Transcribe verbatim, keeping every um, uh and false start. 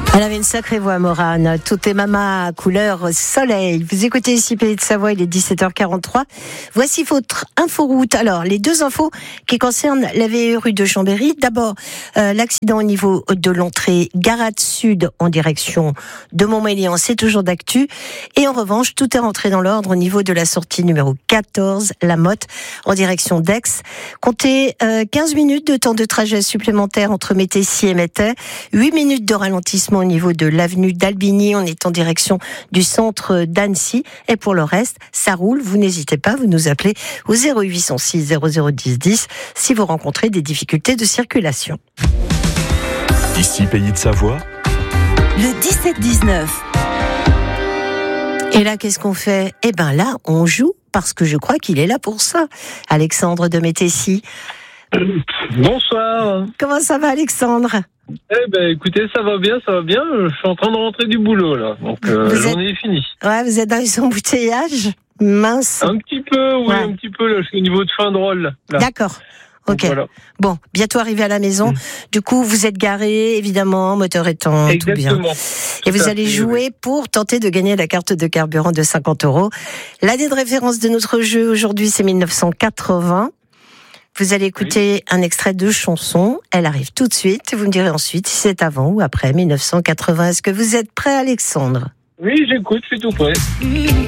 Elle avait une sacrée voix, Morane. Tout est mama, couleur soleil. Vous écoutez ici Pays de Savoie, il est dix-sept heures quarante-trois. Voici votre inforoute. Alors, les deux infos qui concernent la V E rue de Chambéry. D'abord, euh, l'accident au niveau de l'entrée Garade Sud en direction de Montmélian, c'est toujours d'actu. Et en revanche, tout est rentré dans l'ordre au niveau de la sortie numéro quatorze, La Motte, en direction d'Aix. Comptez euh, quinze minutes de temps de trajet supplémentaire entre Métessy et Métais. huit minutes de ralentissement au niveau de l'avenue d'Albigny. On est en direction du centre d'Annecy. Et pour le reste, ça roule. Vous n'hésitez pas, vous nous appelez au zéro huit cent six zéro zéro dix dix si vous rencontrez des difficultés de circulation. Ici Pays de Savoie, le dix-sept dix-neuf. Et là, qu'est-ce qu'on fait ? Eh ben là, on joue parce que je crois qu'il est là pour ça. Alexandre de Métessy. Bonsoir. Comment ça va, Alexandre ? Eh ben, écoutez, ça va bien, ça va bien. Je suis en train de rentrer du boulot, là. Donc, euh, la journée est finie. Ouais, vous êtes dans les embouteillages ? Mince. Un petit peu, oui, ouais. un petit peu, là. Je suis au niveau de fin de rôle, là. D'accord. Ok. Voilà. Bon, bientôt arrivé à la maison. Mmh. Du coup, vous êtes garé, évidemment, moteur étant, tout bien. Tout Et vous allez fait, jouer oui. pour tenter de gagner la carte de carburant de cinquante euros. L'année de référence de notre jeu aujourd'hui, c'est mille neuf cent quatre-vingts. Vous allez écouter oui. un extrait de chanson. Elle arrive tout de suite. Vous me direz ensuite si c'est avant ou après mille neuf cent quatre-vingts. Est-ce que vous êtes prêt, Alexandre ? Oui, j'écoute, je suis tout prêt.